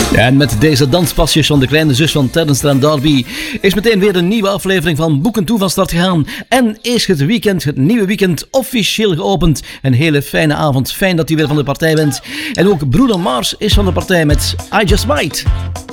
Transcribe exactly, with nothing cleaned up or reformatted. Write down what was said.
En met deze danspasjes van de kleine zus van Terence Trent D'Arby is meteen weer een nieuwe aflevering van Boeken Toe van start gegaan. En is het weekend, het nieuwe weekend, officieel geopend. Een hele fijne avond. Fijn dat u weer van de partij bent. En ook broeder Mars is van de partij met I Just Might.